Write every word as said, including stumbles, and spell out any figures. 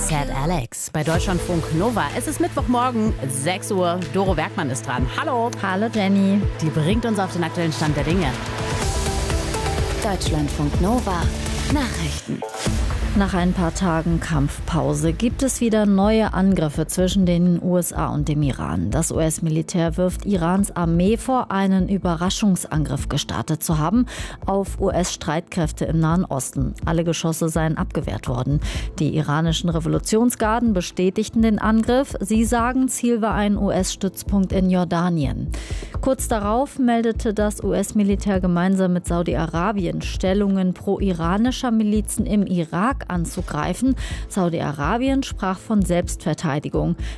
Sad Alex bei Deutschlandfunk Nova. Es ist Mittwochmorgen, sechs Uhr. Doro Werkmann ist dran. Hallo. Hallo Jenny. Die bringt uns auf den aktuellen Stand der Dinge. Deutschlandfunk Nova. Nachrichten. Nach ein paar Tagen Kampfpause gibt es wieder neue Angriffe zwischen den U S A und dem Iran. Das U S-Militär wirft Irans Armee vor, einen Überraschungsangriff gestartet zu haben auf U S-Streitkräfte im Nahen Osten. Alle Geschosse seien abgewehrt worden. Die iranischen Revolutionsgarden bestätigten den Angriff. Sie sagen, Ziel war ein U S-Stützpunkt in Jordanien. Kurz darauf meldete das U S-Militär gemeinsam mit Saudi-Arabien Stellungen pro-iranischer Milizen im Irak anzugreifen. Saudi-Arabien sprach von Selbstverteidigung.